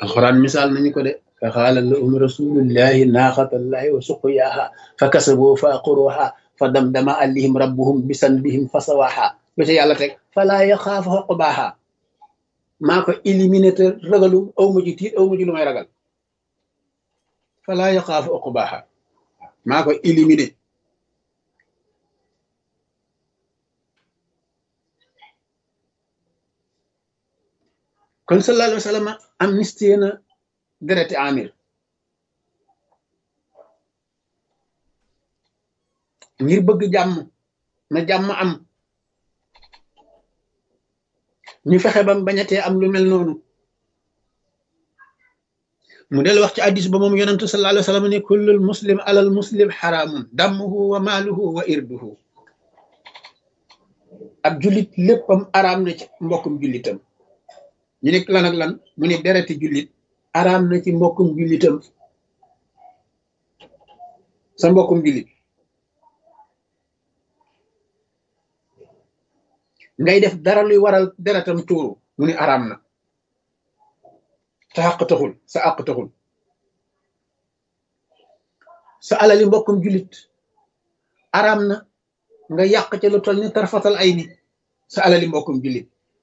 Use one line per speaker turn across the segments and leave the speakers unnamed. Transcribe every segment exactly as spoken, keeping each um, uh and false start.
alquran misaal nañu ko de fa qaala lahum rasulullahi naaxatallahi wa suqyaaha fa kasaboo fa aqruha fa damdama alayhim rabbuhum bisanbihim fa sawaaha ba ca yàlla teg falaa yaxaafu uqbaaha maa ko éliminé te ragalu aw ma ci tiit aw ma ci lu may ragal falaa yaxaafu uqbaaha maa ko éliminé kon sallallahu alayhi wa sallam amnistie na dereti amir ngir bëgg jàmm na jàmm am ñu fexe ba bañatee am lu mel noonu mu del wax ci hadiis ba moom yonentu sallallahu alayhi wa sallam ne kullul muslim alal muslim xaraamun damuhu wa maaluhu wa irduhu ab jullit léppam araam na ci mbokkum jullitam ñu ne lan ak lan mu ne dereti jullit araam na ci mbokkum jullitam sa mbokkum jullit ngay def dara luy waral deretam tuuru mu ne araam na sa àq taxul sa àq taxul sa alali mbokkum jullit araam na nga yàq ca lu toll ni tarfatal ay ni sa alali mbokkum jullit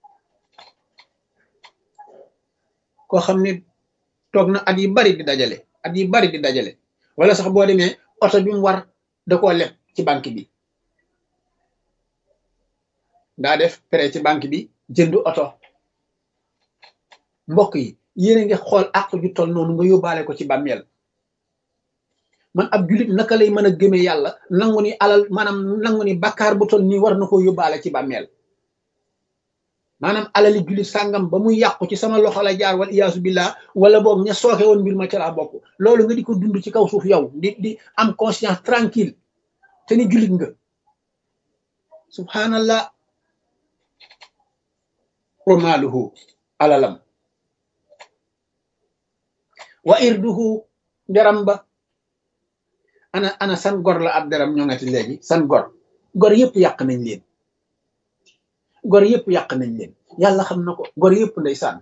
koo xam ne toog na at yi bari di dajale at yi bari di dajale wala sax boo demee oto bi mu war da koo leb ci banque bi daa def prêt ci banque bi jënd oto mbokk yi yéen a ngi xool àq ju toll noonu nga yóbbaale ko ci bàmmeel man ab jullit naka lay mën a gëmee yàlla nangu ni alal maanaam nangu ni bakkaar bu toll nii war na koo yóbbaale ci bàmmeel maanaam alali jullit sàngam ba muy yàqu ci sama loxo la jaar wal iyaasu billah wala boog ña sooke woon mbir ma ca laa bokk loolu nga di ko dund ci kaw suuf yow di di am conscience tranquille te ni jullit nga subhanallah wa maaluhu alalam wa irduhu deram ba ana ana san gor la ab deram ñoo ngati léegi san gor gor yëpp yàq nañ leen gor yëpp yàq nañ leen yàlla xam na ko gor yëpp ndeysaan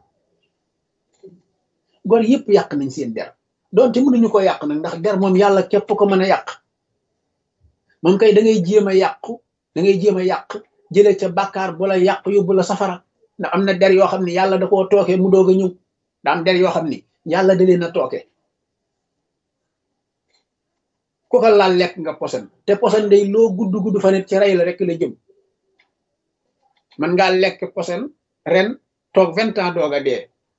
gor yëpp yàq nañ seen der doonte mënuñu ko yàq nag ndax der moom yàlla képp ko mën a yàq moom kay da ngay jéem a yàqu da ngay jéem a yàq jële ca bàkkaar bu la yàq yóbbu la safara ndax am na der yoo xam ne yàlla da koo tooke mu doog a ñëw da am der yoo xam ni yàlla da leen a tooke ku ko laal lekk nga posen te posen day loo gudd gudd fa net ci rey la rek la jëm man ngaa lekk posen ren toog vingt ans doog a dee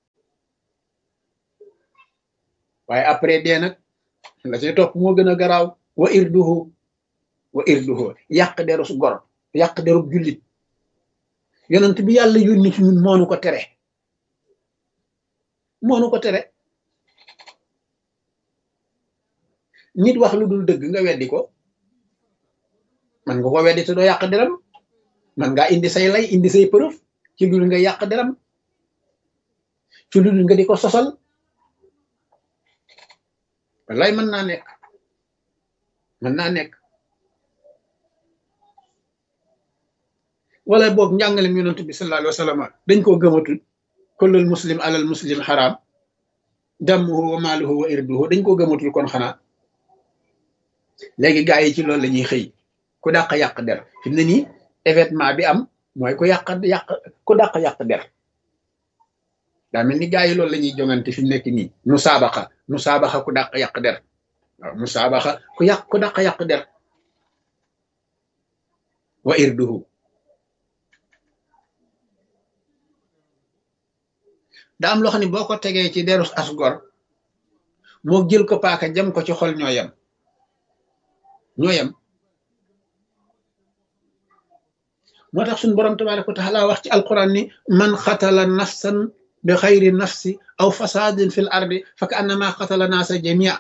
waaye après dee nag la ci topp moo gën a garaaw wa irduhu wa irduhu yàq derus gor yàq derub jullit yonent bi yàlla yónni ci ñun moonu ko tere moonu ko tere nit wax lu dul dëgg nga weddi ko man nga ko weddi te doo yàq deram man ngaa indi say lay indi say preuve ci lu nga yàq deram ci lu nga di ko sosal wallaay mën naa nekk mën naa nekk wala boog njàngalem yonent bi sallallahu alayhi wa sallam dañ koo gëmatul kullul muslim alal muslim xaraam damuhu wa maaluhu wa irduhu dañ koo gëmatul kon xanaa léegi gaa yi ci loolu la ñuy xëy ku dàq yàq der fi mu ne nii événement bi am mooy ku yàq yàq ku dàq yàq der daa mel ni gaa yi loolu la ñuy jongante fi mu nekk nii nu saabaxa nu saabaxa ku dàq yàq der waaw nu saabaxa ku yàq ku dàq yàq der wa irduhu daa am loo xam ne boo ko tegee ci derus as gor moo jël ko paaka jam ko ci xol ñoo yem ñoo yem moo tax suñu borom tabaraka wa taala wax ci alquran ni man xatala nafsan bi xayri nafsi aw fasadin fil ardi fa ka annama xatala naasa jamia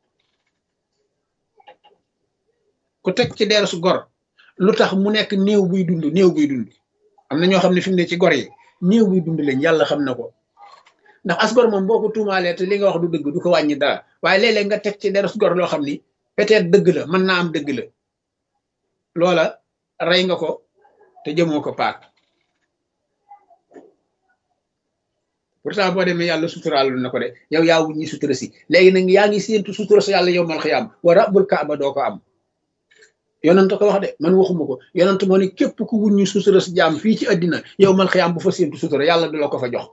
ku teg ci derus gor lu tax mu nekk néew buy dund néew buy dund am na ñoo xam ne fi mu ne ci gor yi néew buy dund lañ yàlla xam na ko ndax as gor moom boo ko tuumaalee te li nga wax du dëgg du ko wàññi dara waaye léeg-léeg nga teg ci derus gor loo xam ni peut-être dëgg la mën naa am dëgg la loola rey nga ko te jëmoo ko paak pourtant boo demee yàlla suturaal na ko de yow yaa wuññi sutura si léegi nag yaa ngi séentu sutura sa yàlla yow mal xiyaam wa rabbul kaaba doo ko am yonent ko wax de man waxuma ko yonent moo ne képp ku wuññi sutura si jaam fii ci àddina yow mal xiyaam bu fa séentu sutura yàlla du la ko fa jox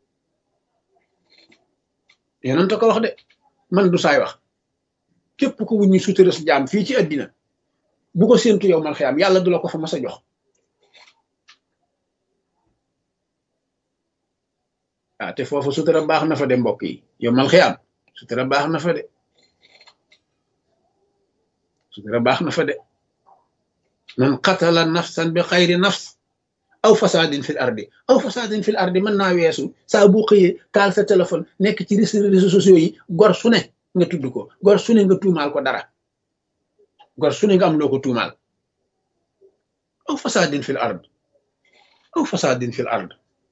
yonent ko wax de man du saay wax képp ku wuññi sutura si jaam fii ci àddina bu ko séentu yow mal xiyaam yàlla du la ko fa mas a jox ah te foofu sutura baax na fa de mbokk yi yow mal xiyaam sutura baax na fa de sutura baax na fa de man qatala nafsan bi xayri nafs aw fasadin fil ardi aw fasadin fil ardi mën naa weesu saa bu xëyee taal sa téléphone nekk ci réseaux sociaux yi gor su ne nga tudd ko gor su ne nga tuumaal ko dara gor su ne nga am loo ko tuumaal aw fasadin fil ard aw fasadin fil ard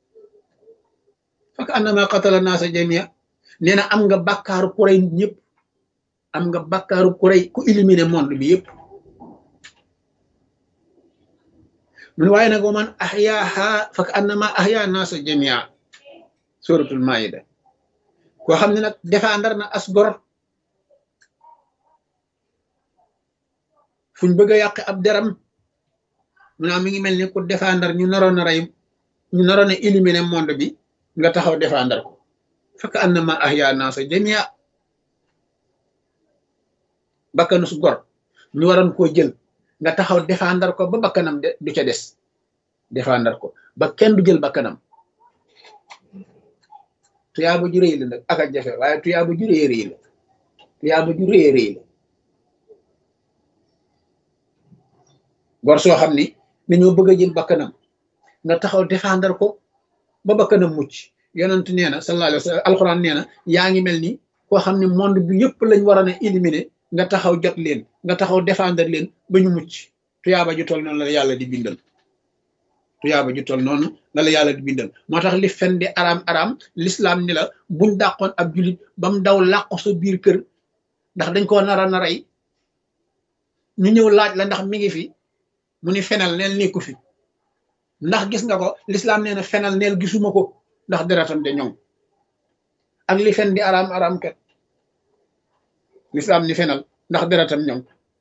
fak annama qatala naasa jamia nee na am nga bàkkaaru ku rey nit ñëpp am nga bàkkaaru ku rey ku éliminer monde bi yëpp mun waaye nag man ahyaaha fak annama ahya naasa jamia suratul maida koo xam ne nag défendre na as gor fuñ bëgg a yàq ab deram mu naa mi ngi mel ni ku défendre ñu naroon a rey ñu naroon a éliminer monde bi nga taxaw défendre ko fak annama ahya naasa jamia bakkanu su gor ñu waroon koo jël nga taxaw défendre ko ba bakkanam de du ca des défendre ko ba kenn du jël bakkanam tuyaaba ju rëy la nag ak a jafe waaye tuyaaba ju rëy rëy la tuyaaba ju rëy rëy la gor soo xam ni dañoo bëgg a jël bakkanam nga taxaw défendre ko ba bakkanam mucc yonent nee na sallallahu alayhi wa sallam alxuraan nee na yaa ngi mel ni koo xam ne monde bi yëpp lañ waroon a éliminer nga taxaw jot leen nga taxaw défendre leen ba ñu mucc tuyaaba ju tol noonu la yàlla di bindal tuyaaba ju tol noonu la la yàlla di bindal moo tax li fen di araam araam l'islam ni la buñ dàqoon ab julit ba mu daw làqu sa biir kër ndax dañ koo nara na rey ñu ñëw laaj la ndax mi ngi fi mu ni fenal neel nekku fi ndax gis nga ko l'islam nee na fenal neel gisuma ko ndax deretam de ñoŋ ak li fen di araam araam kat l'islam ni fenal ndax deretam ñoŋ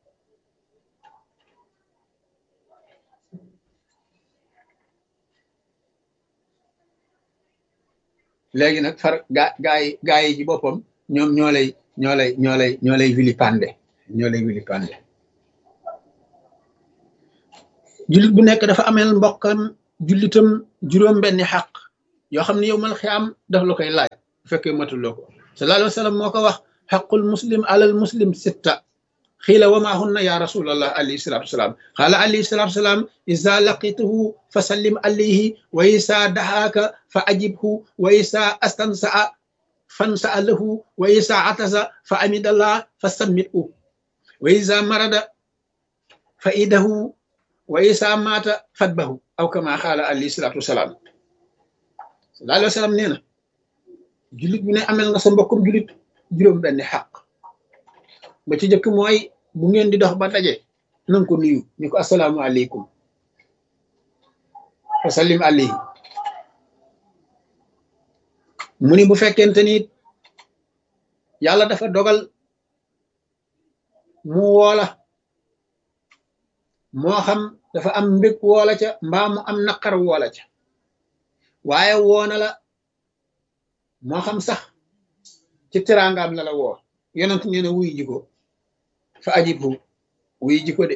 léegi nag far gaa gaa yi gaa yi ci boppam ñoom ñoo lay ñoo lay ñoo lay ñoo lay vilipande ñoo lay vilipande jullit bu nekk dafa ameel mbokkam jullitam juróom benni xaq yoo xam ne yow mal xiyaam daf la koy laaj bu fekkee matuloo ko sallallahu alayhi wa sallam moo ko wax xaqul muslim alal muslim sitta xiila wa maa hunna ya rasulallah alayhi salatu wasalaam qaala alayhi salatu wasalaam iza laqituhu fa sallim alayhi wa isa dahaaka fa ajibhu wa isa astansaa fansaa lahu wa isa atasa fa amidallah fa sammithu wa isa marada fa idahu wa isa maata fatbahu aw kama qaala alayhi salatu wasalaam sallallahu alayhi wa sallam nee na jullit bu ne amel nga sa mbokkum jullit juróom benni xaq ba ci jëkk mooy bu ngeen di dox ba daje nanga ko nuyu ni ko assalaamu aleykum fa sallim alayhi mu ni bu fekkente ni yàlla dafa dogal mu woola moo xam dafa am mbég woola ca mbaa mu am naqar woola ca waaye woona la moo xam sax ci teraangaam la la woo yonent nee na wuy ji ko fa ajibhu wuy ji ko de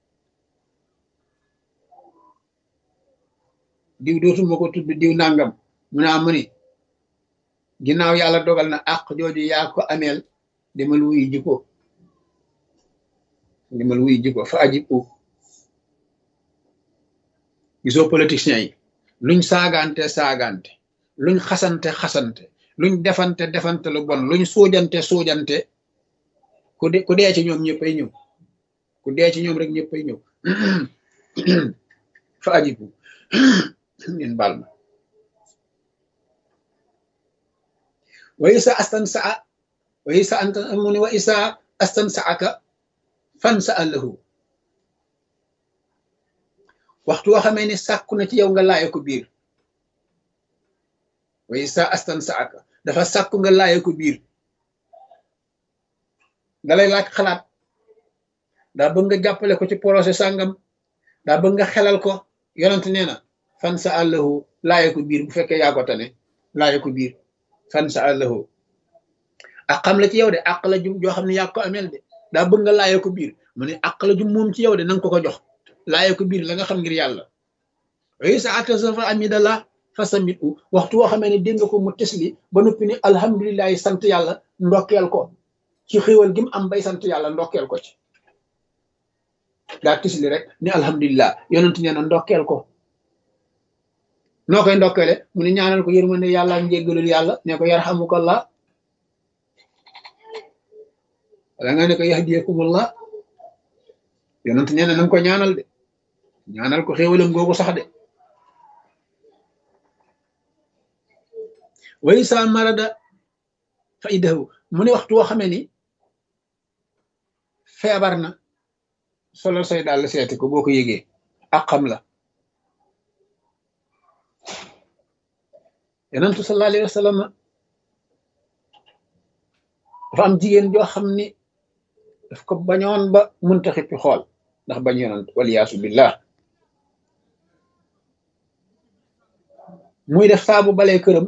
diw dootuma ko tudd diw nangam mu naa mu ni ginnaaw yàlla dogal na àq jooju yaa ko ameel demal wuy ji ko demal wuy ji ko fa ajibhu gisoo politiciens yi luñ saagante saagante luñ xasante xasante luñ defante defante lu bon luñ suujante suujante ku de ku dee ci ñoom ñëppay ñëw ku dee ci ñoom rek ñëppay ñëw fa ajibu ngeen baal ma wa isa astan saa wa isa anta mu ne wa isa astan saaka fan sa allahu waxtu woo xamee ne sàkku na ci yow nga laaye ko biir wa isa astan saaka dafa sàkku nga laaye ko biir dalay laaj xalaat daa bëgg nga jàppale ko ci projet sàngam daa bëgg nga xelal ko yonent nee na fan sa àllahu laaye ko biir bu fekkee yaa ko tane laaye ko biir fan sa àllahu ak xam la ci yow de àq la jum joo xam ne yaa ko ameel de daa bëgg nga laaye ko biir mu ne àq la jum moom ci yow de nanga ko ko jox laaye ko biir la nga xam ngir yàlla way sa atasafa amidallah fasamit u waxtu woo xamee ne dégg nga ko mu tesli ba noppi ni alhamdulilahi sant yàlla ndokkeel ko ci xéwal gi mu am bay sant yàlla ndokkeel ko ci daa tisli rek ni alhamdulilah yonent nee na ndokkeel ko noo koy ndokkeele mu ne ñaanal ko yërmande yàlla ak njéggalul yàlla ne ko yarhamukallah wala nga ne ko yahdiyakumullah yonent nee na nanga ko ñaanal de ñaanal ko xéwalam googu sax de way sa marada fa idahu mu ne waxtu woo xamee ni feebar na solo say daal seeti ko boo ko yégee ak xam la yonentu sallallahu alayhi wa sallam dafa am jigéen joo xam ni daf ko bañoon ba munta xippi xool ndax bañ yonent waliyaasu billah muy def saabu balee këram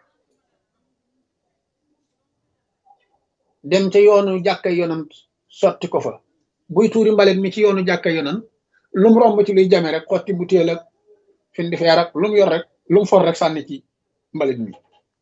dem ca yoonu jàkkay yonent sotti ko fa buy tuuri mbalit mi ci yoonu jàkkay yonent lum romb ci luy jame rek xotti bu téel ak fin di feer ak lum yor rek lum for rek sànni ci mbalit mi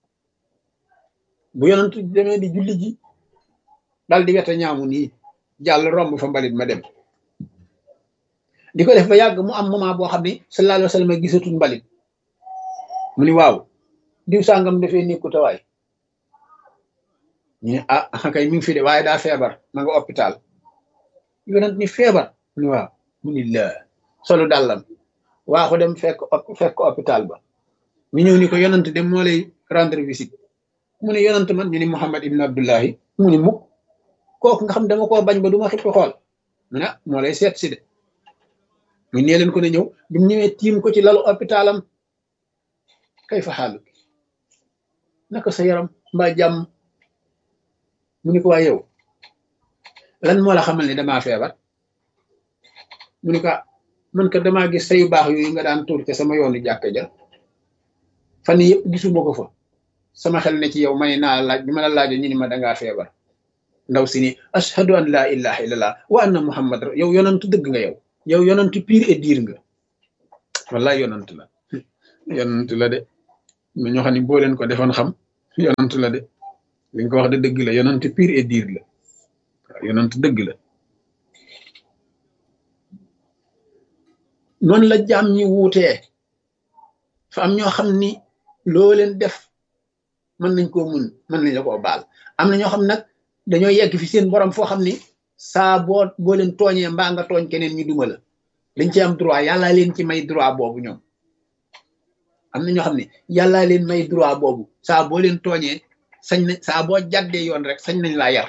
bu yonent demee di julli ji dal di wete ñaamu nii jàll romb fa mbalit ma dem di ko def ba yàgg mu am moment boo xam ne sallallahu alayhi wa sallam gisatul mbalit mu ni waaw diw sàngam dafee nekku tawaay ñu ne ah kay mi ngi fi de waaye daa feebar ma nga hôpital yonent ni feebar mu ni waaw mu ni la solu dàllam waa ko dem fekk fekk hôpital ba ñu ñëw ni ko yonent dem moo lay rendre visite mu ne yonent man ñu ni Muhammad ibn Abdullahi mu ni mukk kooku nga xam dama koo bañ ba du ma xippi xool mu ne moo lay seet si de mu nee leen ko ne ñëw bi mu ñëwee tiim ko ci lalu hôpitalam kay fa xaalu naka sa yaram mbaa jàmm mu ni ko waa yow lan moo la xamal ne damaa feebar mu ni ko man ka damaa gis sayu baax yooyu nga daan tuur te sama yoonu jàkka ja fan yëpp gisuma ko fa sama xel ne ci yow may naa laaj bi ma la laajo ñu ni ma dangaa feebar ndaw si ni ashhadu an la ilaha illallah wa anna muhammad yow yonantu dëgg nga yow yow yonantu pire et dire nga wallahi yonantu la yonantu la de ma ñoo xam ne boo leen ko defoon xam yonantu la de li nga ko wax de dëgg la yonantu pire et dire la waaw yonantu dëgg la noonu la jaam ñi wuutee fa am ñoo xam ni loo leen def mën nañ koo mun mën nañ la koo baal am na ñoo xam nag dañoo yegg fi seen borom foo xam ni saa boo boo leen tooñee mbaa nga tooñ keneen ñu duma la dañ ci am droit yàllaa leen ci may droit boobu ñoom am na ñoo xam ne yàllaa leen may droit boobu saa boo leen tooñee sañ na saa boo jàddee yoon rek sañ nañ laa yar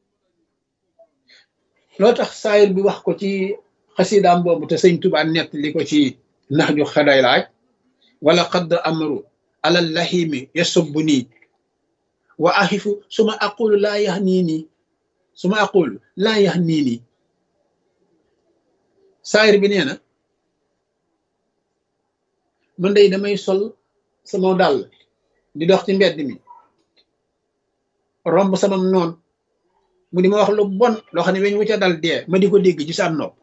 loo tax saayir bi wax ko ci xasidaam boobu te sëñ Tuubaa nett li ko ci nax ju xaday laaj wala xadd amru alal lahimi yasubbu nii wa axifu suma aqulu laa yax nii nii suma aqulu laa yax nii nii saayir bi nee na man day damay sol sama dàll di dox ci mbedd mi romb samam noon mu di ma wax lu bon loo xam ne weñ wu ca dal dee ma di ko dégg ci sa nopp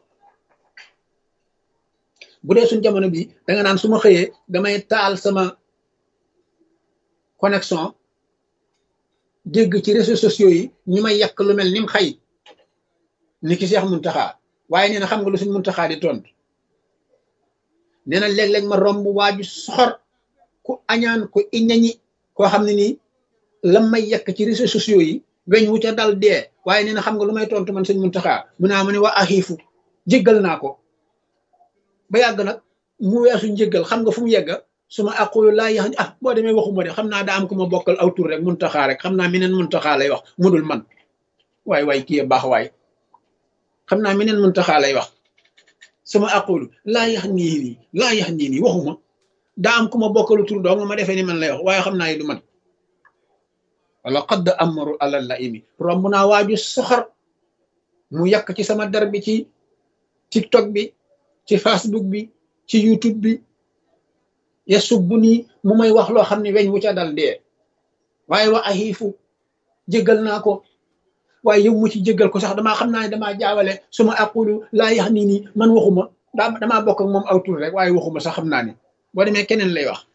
bu dee suñ jamono bi da nga naan su ma xëyee damay taal sama connexion dégg ci réseaux sociaux yi ñu may yàq lu mel nim xay ni ki Seex Muntaxa waaye nee na xam nga lu suñ Muntaxa di tontu nee na léeg-léeg ma romb waaju soxor ku añaan ku iñañi koo xam ne nii lam may yàq ci réseaux sociaux yi weñ wu ca dal dee waaye nee na xam nga lu may tontu man suñ Muntaxa mu naa ma ne waa axiifu jéggal naa ko ba yàgg nag mu weesu njéggal xam nga fu mu yegga su ma aqulu laa yax ah boo demee waxuma de xam naa daa am ku ma bokkal aw tur rek Muntaxa rek xam naa meneen Muntaxa lay wax mu dul man waay waay kii baax waay xam naa meneen Muntaxa lay wax su ma aqulu laa yax nii nii laa yax nii nii waxuma daa am ku ma bokkalu tur doo nga ma defee ni man lay wax waaye xam naa yi du man wala xadd amaru alal la imi romb naa waaju soxor mu yàq ci sama der bi ci tiktok bi ci facebook bi ci youtube bi ya subbu nii mu may wax loo xam ne weñ wu ca dal dee waaye wa axiifu jéggal naa ko waaye yow mu ci jéggal ko sax damaa xam naa ne damaa jaawale su ma aqulu laa yax nii nii man waxuma daa damaa bokk ak moom aw tur rek waaye waxuma sax xam naa ni boo demee keneen lay wax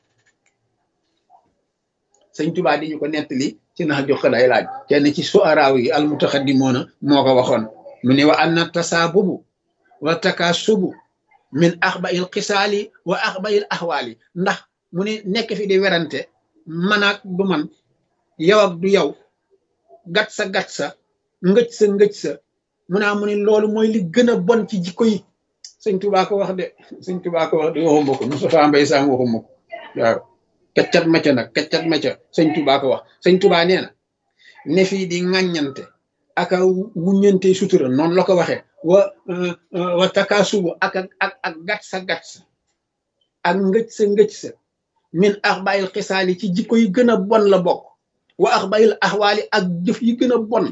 sëñ Tuubaa di ñu ko nettali ci nax jox day laaj kenn ci suaraaw yi al mutaxaddimoona moo ko waxoon mu ne wa anna tasaabubu wa takaasubu min axbail xisaali wa axbail axwaali ndax mu ne nekk fi di werante man ak du man yow ak du yow gat sa gat sa ngëj sa ngëj sa mu naa mu ne loolu mooy li gën a bon ci jikko yi sëñ Tuubaa ko wax de sëñ Tuubaa ko wax de waxuma ko Moustapha Mbaye Sam waxuma ko waaw kaccat macca nag kaccat macca sëñ Tuubaa ko wax sëñ Tuubaa nee na ne fii di ŋàññante aka wuññante sutura noonu la ko waxee wa wa takaasubu ak ak ak gat sa gat sa ak ngëj sa ngëj sa min axbayil xisaali ci jikko yi gën a bon la bokk wa axbayil axwaali ak jëf yi gën a bon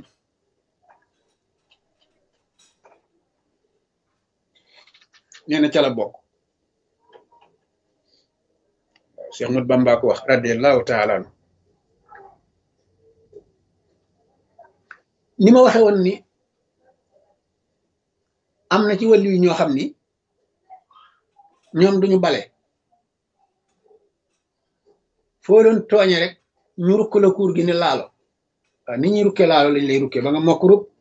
nee na ca la bokk Cheikh Ahmad Bamba ko wax radiallahu taala anhu ni ma waxe woon ni am na ci wàllu yi ñoo xam ni ñoom duñu bale foo doon tooñe rek ñu rukk la kuur gi ne laalo waaw ni ñuy rukke laalo lañ lay rukke ba nga mokk rub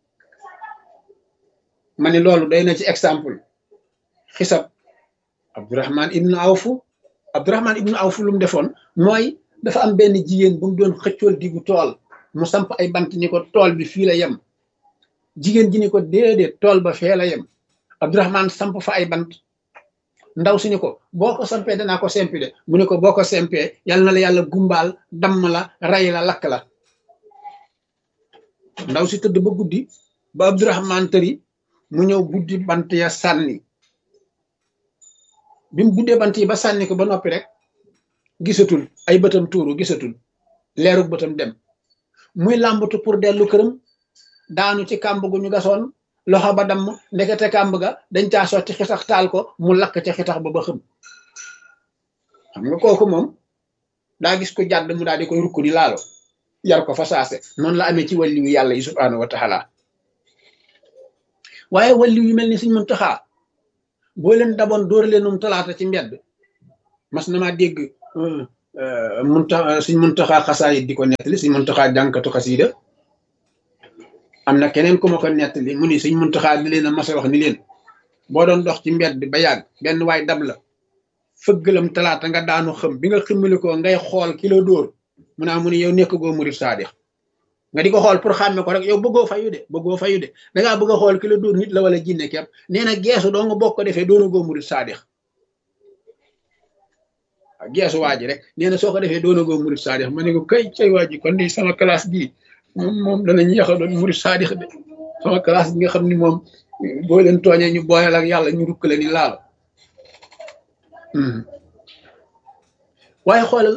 ma ne loolu day na ci exemple xisab Abdurahman ibnu Awfu Abdurahman ibnu Awfu lu mu defoon mooy dafa am benn jigéen bu mu doon xëccool diggu tool mu samp ay bant ni ko tool bi fii la yem jigéen ji ni ko déedéet tool ba fee la yem Abdurahman samp fa ay bant ndaw si ni ko boo ko sampee danaa ko sempi de mu ne ko boo ko sempee yàlla na la yàlla gumbaal damm la ray la lakk la ndaw si tëdd ba guddi ba Abdurahman tëri mu ñëw buddi bant ya sànni bi mu buddee bant yi ba sànni ko ba noppi rek gisatul ay bëtam tuuru gisatul leerug bëtam dem muy làmbatu pour dellu këram daanu ci kàmb gu ñu gasoon loxo ba damm ndekete kàmb ga dañ caa sotti xitax taal ko mu lakk ca xitax ba ba xëm xam nga kooku moom daa gis ko jàdd mu daal di koy rukk di laalo yar ko fa saase noonu la amee ci wàlliwu yàlla yi subhaanahu wa taala waaye wàlliw yu mel ni Sëñ Muntaxaa boo leen daboon dóor leenum talaata ci mbedd mas na maa dégg munta Sëñ Muntaxaa xasaayit di ko nettali Sëñ Muntaxaa jànkatu xasiida am na keneen ku ma ko nettali mu ni Sëñ Muntaxaa di leen a mas a wax ni leen boo doon dox ci mbedd ba yàgg benn waay dab la fëggalam talaata nga daanu xëm bi nga ximmali ko ngay xool kilo dóor mu naa mu ni yow nekk goo murit saadix nga di ko xool pour xàmme ko rek yow bëggoo fayu de bëggoo fayu de dangaa bëgg a xool kilo dóor nit la wala jinne kepp nee na geesu doo nga bokk ko defee doona goo murit saadix waaw geesu waa ji rek nee na soo ko defee doona goo murit saadix ma ne ko kay cay waa ji kon di sama classe bii moom moom danañ yéex a doon murit saadix de sama classe bi nga xam ni moom boo leen tooñee ñu booleel ak yàlla ñu rukk la ni laal waaye xoolal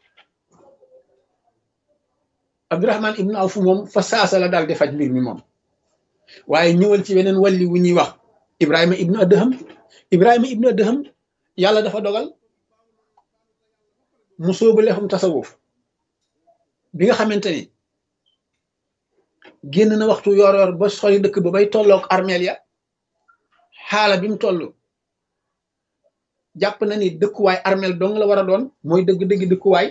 Abdurahman ibnu Awf moom fa saasa la daal di faj mbir mi moom waaye ñëwal ci weneen walli wu ñuy wax Ibrahima ibnu Adham Ibrahima ibnu Adham yàlla dafa dogal mu sóobu lexum tasawuf bi nga xamante ni génn na waxtu yor yor ba sori dëkk ba bay tolloog armeel ya xaala bi mu toll jàpp na ni dëkkuwaay armeel dong la war a doon mooy dëgg-dëgg dëkkuwaay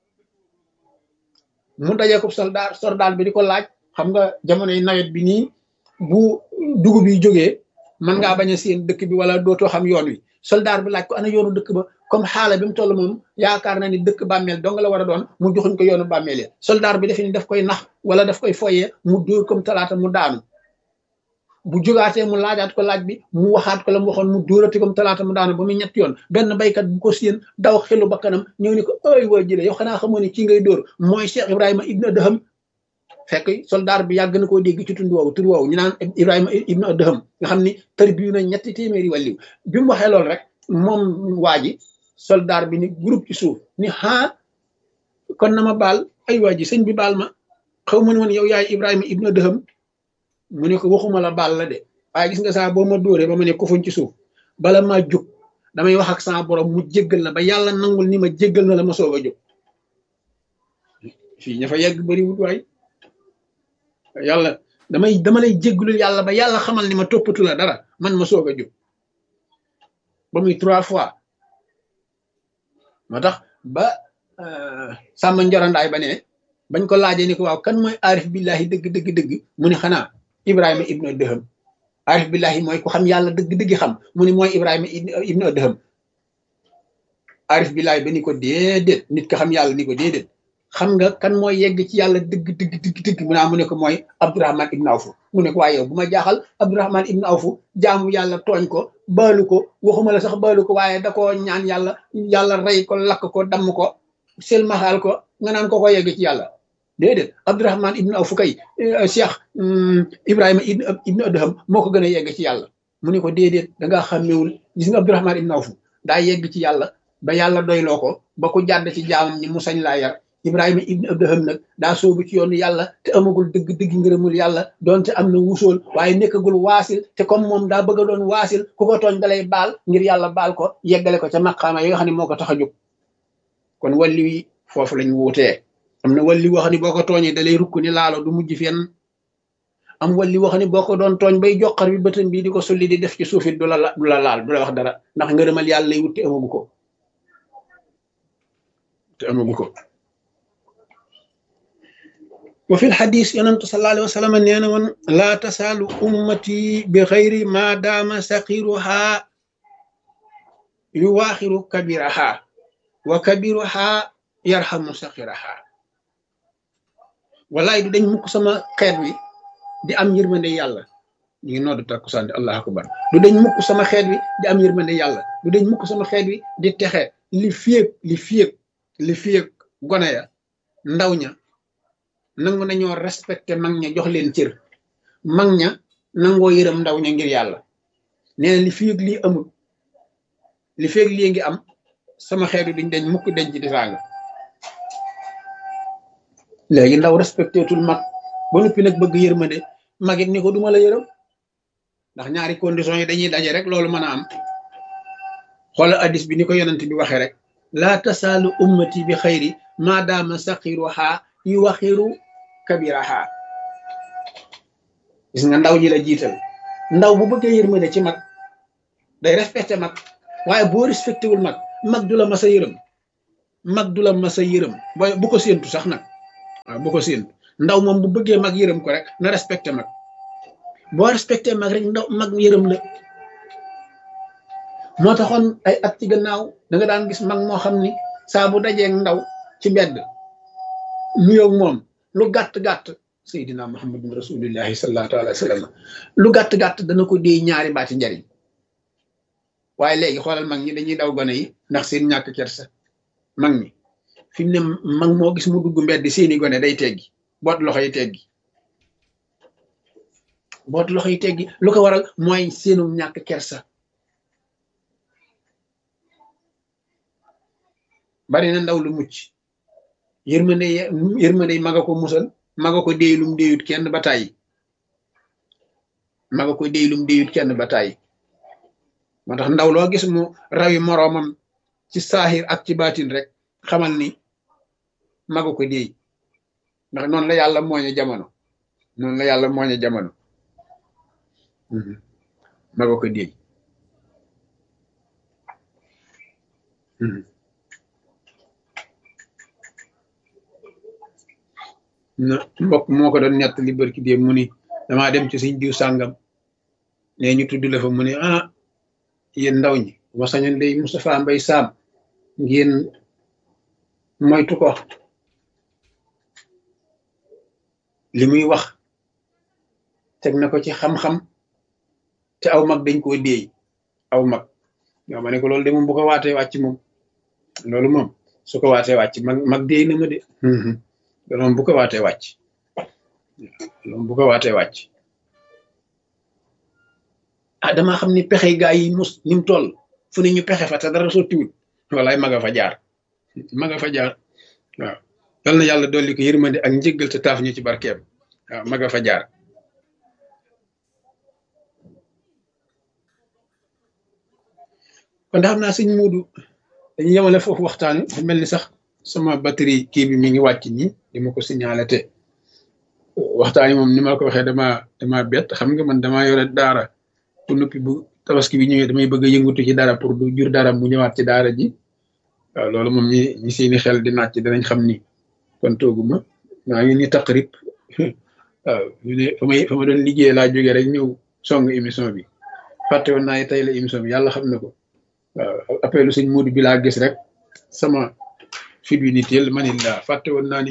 mu dajee ko soldaar soldaar bi di ko laaj xam nga jamonoy nawet bi nii bu dugub yi jógee mën ngaa bañ a seen dëkk bi wala dootoo xam yoon wi soldaar bi laaj ko ana yoonu dëkk ba comme xaala bi mu toll moom yaakaar na ni dëkk bàmmeel dong la war a doon mu joxuñ ko yoonu bàmmeel ya soldaar bi defe ni daf koy nax wala daf koy foyee mu dóor comme talaata mu daanu bu jógaatee mu laajaat ko laaj bi mu waxaat ko la mu waxoon mu dóorati comme talaata mu daanu ba muy ñetti yoon benn baykat bu ko séen daw xelu ba kanam ñëw ni ko ay waa jële yow xanaa xamoo ni kii ngay dóor mooy Cheikh Ibrahima ibnu Adham fekk soldaar bi yàgg na koo dégg ci tund woowu tur woowu ñu naan Ibrahima ibnu Adham nga xam ni tërbiyu na ñetti téeméeri wàlliw bi mu waxee loolu rek moom waa ji soldaar bi ni groupe ci suuf ni haa kon na ma baal ay waa ji sëñ bi baal ma xaw ma ne woon yow yaay Ibrahima ibnu Adham mu ne ko waxuma la baal la de waaye gis nga saa boo ma dóoree ba ma ne ko fuñ ci suuf bala maa jóg damay wax ak sama borom mu jéggal la ba yàlla nangul ni ma jéggal na la ma soog a jóg fii ña fa yegg bari wut waay yàlla damay dama lay jéggalul yàlla ba yàlla xamal ni ma toppatu la dara man ma soog a jóg ba muy trois fois moo tax ba sàmm njorandaay ba ne bañ ko laajee ni ko waaw kan mooy aarif billahi dëgg dëgg dëgg mu ne xanaa Ibrahima ibnu Adham aarif billahi mooy ku xam yàlla dëgg dëgg xam mu ne mooy Ibrahima ibnu Adham aarif billahi ba ni ko déedéet nit ko xam yàlla ni ko déedéet xam nga kan mooy yegg ci yàlla dëgg dëgg dëgg dëgg mu naa mu ne ko mooy Abdurahman ibnu Awfu mu ne ko waaye yow bu ma jaaxal Abdurahman ibnu Awfu jaamu yàlla tooñ ko baalu ko waxuma la sax baalu ko waaye da koo ñaan yàlla yàlla rey ko lakk ko damm ko selmaxaal ko nga naan ko ko yegg ci yàlla déedéet Abdurahman ibnu Awfu kay Cheikh Ibrahima ibnu Adham moo ko gën a yegg ci yàlla mu ne ko déedéet dangaa xàmmewul gis nga Abdurahman ibnu Awfu daa yegg ci yàlla ba yàlla doyloo ko ba ku jàdd ci jaamam ni mu sañ laa yar Ibrahima ibnu Adham nag daa soobu ci yoonu yàlla te amagul dëgg dëgg ngërëmul yàlla doonte am na wusool waaye nekkagul waasil te comme moom daa bëgg a doon waasil ku ko tooñ dalay baal ngir yàlla baal ko yeggale ko ca maqaama yi nga xam ne moo ko tax a jóg kon walli wi foofu lañ wuutee am na walli woo xam ne boo ko tooñee dalay rukk ni laalo du mujj fenn am walli woo xam ne boo ko doon tooñ bay joxar bi bëtam bii di ko sulli di def ci suufit du la du la laal du la wax dara ndax ngërëmal yàlla lay wut te amagu ko te amagu ko wa fil xadis yonantu sallallahu alayhi wa sallam nee na woon laa tasaalu ummati bi xayri ma daama saqiruha yu waaxiru kabiraha wa kabiruha yarhamu saqiraha wallaay du dañ mukk sama xeet wi di am yërmande yàlla ñu ngi noddu takkusaan di allahu akbar du dañ mukk sama xeet wi di am yërmande yàlla du dañ mukk sama xeet wi di texe li fiyeg li fiyeg li fiyeg gone ya ndaw ña nangu nañoo respecté mag ña jox leen cër mag ña nangoo yërëm ndaw ña ngir yàlla nee na li fiyeg lii amul li fiyeg lii ngi am sama xeet wi duñ dañ mukk denc di teraanga léegi ndaw respecté tul mag ba noppi nag bëgg yërmande mag it ni ko duma la yërëm ndax ñaari conditions yi dañuy daje rek loolu mën a am xoolal addis bi ni ko yonent bi waxee rek laa tasaalu ummati bi xayri maadaama saqiruha yu waxiru kabiraha gis nga ndaw ji la jiital ndaw bu bëggee yërmande ci mag day respecté mag waaye boo respecté wul mag mag du la mas a yërëm mag du la mas a yërëm booy bu ko séentu sax nag waaw bu ko séentu ndaw moom bu bëggee mag yërëm ko rek na respecté mag boo respecté mag rek ndaw mag yërëm la moo taxoon ay at ci gannaaw da nga daan gis mag moo xam ni saa bu dajee ndaw ci mbedd nuyoog moom lu gàtt-gàtt Seydina Muhammadun rasulillahi sallallahu alayhi wa sallam lu gàtt-gàtt dana ko déy ñaari baati njariñ waaye léegi xoolal mag ñi dañuy daw gone yi ndax seen ñàkk kersa mag ñi fi mu ne mag moo gis mu dugg mbedd seeni gone day teggi boot loxo yi teggi boot loxo yi teggi lu ko waral mooy seenu ñàkk kersa bari na ndaw lu mucc yërmande yërmande maga ko musal maga ko déy lum déyut kenn ba tàyyi maga ko déy lum déyut kenn ba tàyyi moo tax ndaw loo gis mu rawi moroomam ci saahir ak ci baatin rek xamal ni maga ko déy ndax noonu la yàlla mooñe jamono noonu la yàlla mooñe jamono maga ko déy na mbokk moo ko doon ñett li barki dee mu ni damaa dem ci suñ diw sàngam ne ñu tudd la fa mu ne ah yéen ndaw ñi ma sañoon day Moustapha Mbay Saam ngeen moytu ko li muy wax teg na ko ci xam-xam te aw mag dañ koo déey aw mag yow ma ne ko loolu de moom bu ko waatee wàcc moom loolu moom su ko waatee wàcc mag mag déey na ma de loolu bu ko waatee wàcc loolu bu ko waatee wàcc ah damaa xam ni pexe gaa yi mus ni mu toll fu ne ñu pexe fa te dara sottiwut walaay ma nga fa jaar ma nga fa jaar waaw yal na yàlla dolli ko yërmande ak njëggal te taaf ñu ci barkeem waaw ma nga fa jaar kon xam naa sëñ Muudu dañu yemale foofu waxtaan wi mel ni sax sama batterie kii bi mi ngi wàcc nii di ma ko signalé te waxtaan yi moom ni ma la ko waxee dama dama bett xam nga man damaa yore daara bu noppi bu tabaski bi ñëwee damay bëgg a yëngatu ci dara pour du jur dara mu ñëwaat ci daara ji waaw loolu moom ñi ñi seeni xel di nàcc danañ xam ni kon tooguma maa ngi ni taqrib waaw ñu ne fa may fa ma doon liggéey laa jógee rek ñëw song émission bi fàtte woon naa tey la émission bi yàlla xam na ko waaw appelu sëñ Modou bi laa gis rek sama fit wi ni teel manit laa fàtte woon naa ni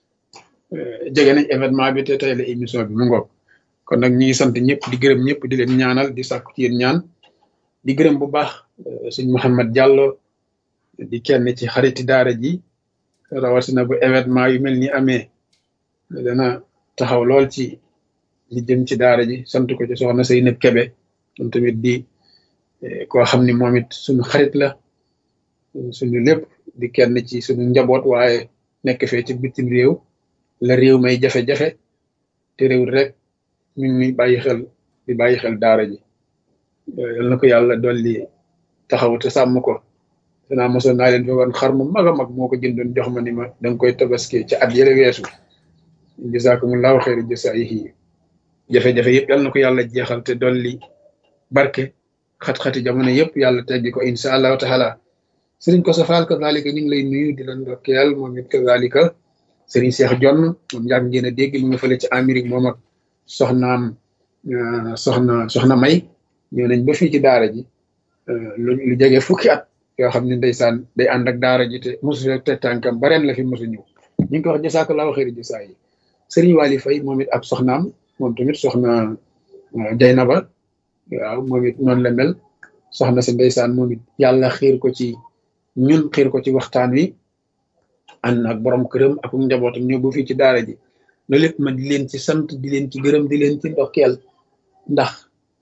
jege nañ événement bi te tey la émission bi mu ngoog kon nag ñi ngi sant ñëpp di gërëm ñëpp di leen ñaanal di sàkku ci yéen ñaan di gërëm bu baax sëñ Mouhamed Diallo di kenn ci xariti daara ji rawatina bu événement yu mel ni amee dana taxaw lool ci li jëm ci daara ji sant ko ci soxna Seynab Kebe moom tamit di koo xam ni moom it suñu xarit la suñu lépp di kenn ci suñu njaboot waaye nekk fee ci bitim réew la réew may jafe-jafe te réew rek ñu ngi bàyyi xel di bàyyi xel daara ji yal na ko yàlla dolli taxaw te sàmm ko danaa mosoon naa leen fi woon xar mu mag a mag moo ko jëndoon jox ma ni ma danga koy tabaski ci at yële weesu jazakumullahu xayri jasaayihi jafe-jafe yëpp yal na ko yàlla jeexal te dolli barke xat-xati jamono yëpp yàlla teggi ko insha allahu taala sëriñ ko safaal kazalika ñu ngi lay nuyu di la ndokkeel moom it kazalika sëriñ Cheikh Jonn moom yàgg ngeen a dégg mu nga fële ci Amérique moom ak soxnaam soxna soxna may ñëw nañ ba fii ci daara ji lu lu jege fukki at yoo xam ne ndeysaan day ànd ak daara ji te mosu rek te tànkam ba ren la fi mosu ñëw ñu ngi ko wax jasakallahu xëyri jasaa yi sëriñ Wali Fay moom it ak soxnaam moom tamit soxna Jaynaba waaw moom it noonu la mel soxna si ndeysaan moom it yàlla xiir ko ci ñun xiir ko ci waxtaan wi ànd ak borom këram ak njabootam ñëw ba fii ci daara ji loolu lépp ma di leen ci sant di leen ci gërëm di leen ci ndokkeel ndax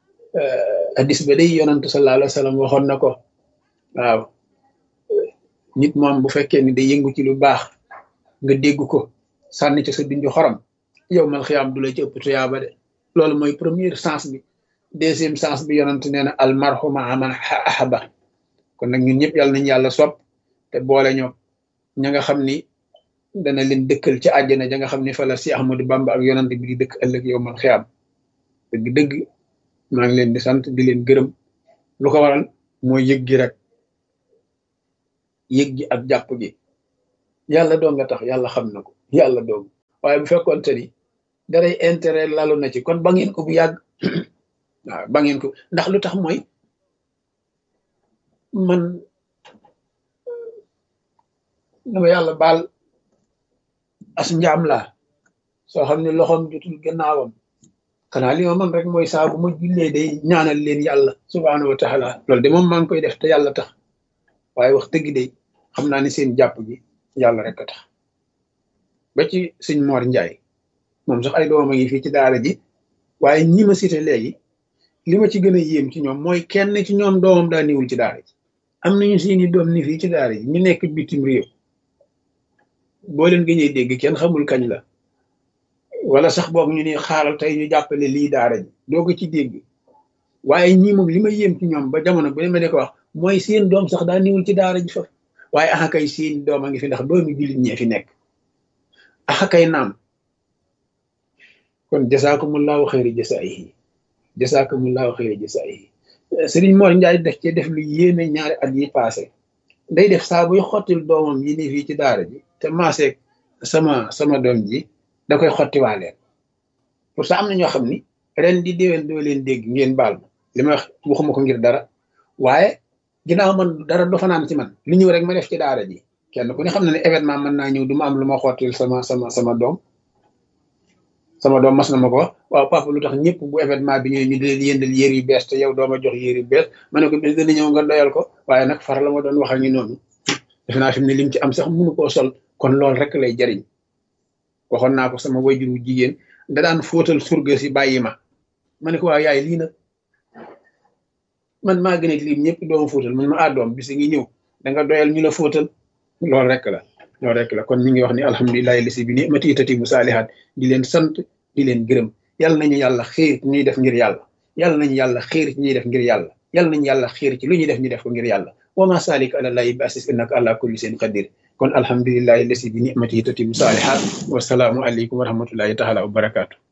hadis ba day yonantu sallallahu alayhi wa sallam waxoon na ko waaw nit moom bu fekkee ni day yëngu ci lu baax nga dégg ko sànni ci sa dunju xorom yow mal xiyaam du la ci ëpp tuyaaba de loolu mooy première sens bi deuxième sens bi yonant nee na al marhuma aman ahaba kon nag ñun ñëpp yàlla nañ yàlla sopp te boole ñoo ña nga xam ni dana leen dëkkal ci àjjana ja nga xam ni fa la si Ahmadu Bamba ak yonant bi di dëkk ëllëg yow mal xiyaam dëgg dëgg maa ngi leen di sant di leen gërëm lu ko waral mooy yëg gi rek yëg gi ak jàpp gi yàlla doon nga tax yàlla xam na ko yàlla doon waaye bu fekkoon te ni daray intérêt lalu na ci kon ba ngeen ko bu yàgg waaw ba ngeen ko ndax lu tax mooy man dama yàlla baal as njaam laa soo xam ne loxoom jotul gannaawam xanaa li ma man rek mooy saa bu ma jullee day ñaanal leen yàlla subhaanahu wa taala loolu de moom maa ngi koy def te yàlla tax waaye wax dëgg de xam naa ne seen jàpp gi yàlla rek a tax ba ci sëñ Mor Njaay moom sax ay doomam a ngi fii ci daara ji waaye ñi ma cité léegi li ma ci gën a yéem ci ñoom mooy kenn ci ñoom doomam daa niwul ci daara ji am nañu seeni doom ni fii ci daara ji ñu nekk bitim réew boo leen gëñee dégg kenn xamul kañ la wala sax boog ñu ne xaaral tey ñu jàppale lii daara ji doo ko ci dégg waaye ñii moom li ma yéem ci ñoom ba jamono bu ne ma de ko wax mooy seen doom sax daa niwul ci daara ji fa waaye axa kay seen doom a ngi fi ndax doomi jullit ñee fi nekk axa kay naam kon jasaakumullahu xayri jasaayihi jasaakumullahu xayri jasaayihi Sëriñ Mor Njaay def ci def lu yéeme ñaari at yi passé day def saa buy xottil doomam yi ni fii ci daara ji te maaseeg sama sama doom ji da koy xottiwaaleen pour ça am na ñoo xam ni ren di déwén doo leen dégg ngeen baal ma li ma wax waxuma ko ngir dara waaye ginnaaw man dara do fanaan ci man li ñëw rek ma def ci daara ji kenn ku ne xam na ne événement mën naa ñëw du ma am lu ma xottil sama sama sama doom sama doom mas na ma ko wax waaw papa lu tax ñëpp bu événement bi ñëwee ñu di leen yëndal yére yu bees te yow dooma jox yére yu bees ma ne ko bis dana ñëw nga doyal ko waaye nag far la ma doon wax ak ñu noonu defe naa fi mu ne lim ci am sax mënu koo sol kon loolu rek lay jariñ waxoon naa ko sama wayjur wu jigéen da daan fóotal surga si bàyyi ma ma ne ko waaw yaay lii nag man maa gën a lim ñëpp dooma fóotal man ma ah doom bis ngi ñëw da nga doyal ñu la fóotal loolu rek la loolu rek la kon ñu ngi wax ni alhamdulilahi lasi bi ni'mati tatimu saalihaat di leen sant di leen gërëm yàlla nañu yàlla xiir ci ñuy def ngir yàlla yàlla nañu yàlla xiir ci ñuy def ngir yàlla yàlla nañu yàlla xiir ci lu ñuy def ñu def ko ngir yàlla wa ma salik ala llahi bi asis innaka ala kulli shay'in qadir kon alhamdulilahi lasi bi ni'mati tatimu saalihaat wasalaamu aleykum wa rahmatullahi taala wa barakaatu